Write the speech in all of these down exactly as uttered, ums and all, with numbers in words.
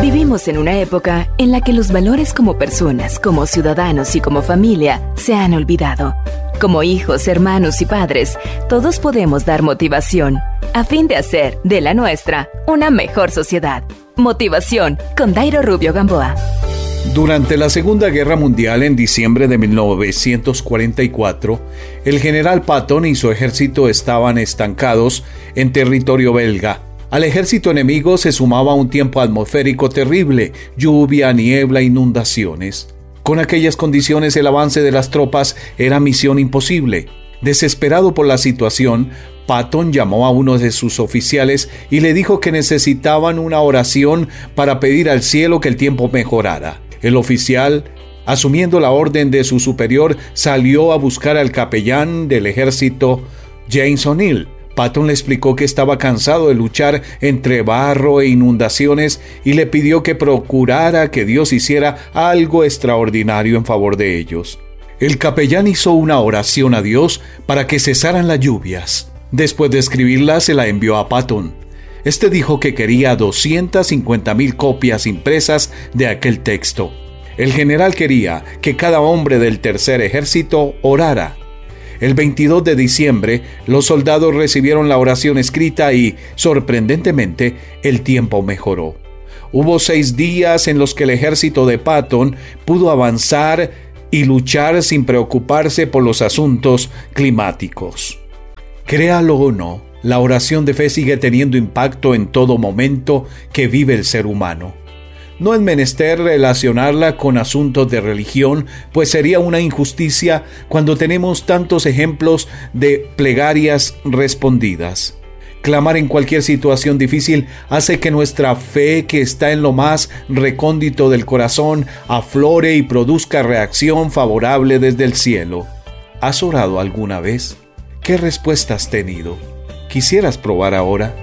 Vivimos en una época en la que los valores como personas, como ciudadanos y como familia se han olvidado. Como hijos, hermanos y padres, todos podemos dar motivación a fin de hacer de la nuestra una mejor sociedad. Motivación con Dairo Rubio Gamboa. Durante la Segunda Guerra Mundial, en diciembre de mil novecientos cuarenta y cuatro, el general Patton y su ejército estaban estancados en territorio belga. Al ejército enemigo se sumaba un tiempo atmosférico terrible, lluvia, niebla, inundaciones. Con aquellas condiciones, el avance de las tropas era misión imposible. Desesperado por la situación, Patton llamó a uno de sus oficiales y le dijo que necesitaban una oración para pedir al cielo que el tiempo mejorara. El oficial, asumiendo la orden de su superior, salió a buscar al capellán del ejército, James O'Neill. Patton le explicó que estaba cansado de luchar entre barro e inundaciones y le pidió que procurara que Dios hiciera algo extraordinario en favor de ellos. El capellán hizo una oración a Dios para que cesaran las lluvias. Después de escribirla, se la envió a Patton. Este dijo que quería doscientas cincuenta mil copias impresas de aquel texto. El general quería que cada hombre del tercer ejército orara. El veintidós de diciembre, los soldados recibieron la oración escrita y, sorprendentemente, el tiempo mejoró. Hubo seis días en los que el ejército de Patton pudo avanzar y luchar sin preocuparse por los asuntos climáticos. Créalo o no, la oración de fe sigue teniendo impacto en todo momento que vive el ser humano. No es menester relacionarla con asuntos de religión, pues sería una injusticia cuando tenemos tantos ejemplos de plegarias respondidas. Clamar en cualquier situación difícil hace que nuestra fe, que está en lo más recóndito del corazón, aflore y produzca reacción favorable desde el cielo. ¿Has orado alguna vez? ¿Qué respuesta has tenido? ¿Quisieras probar ahora?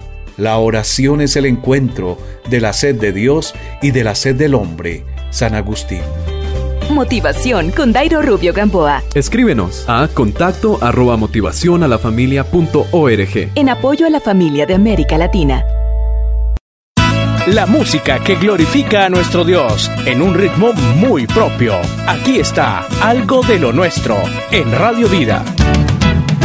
La oración es el encuentro de la sed de Dios y de la sed del hombre. San Agustín. Motivación con Dairo Rubio Gamboa. Escríbenos a contacto arroba motivación a la familia punto org. En apoyo a la familia de América Latina. La música que glorifica a nuestro Dios en un ritmo muy propio. Aquí está Algo de lo Nuestro en Radio Vida.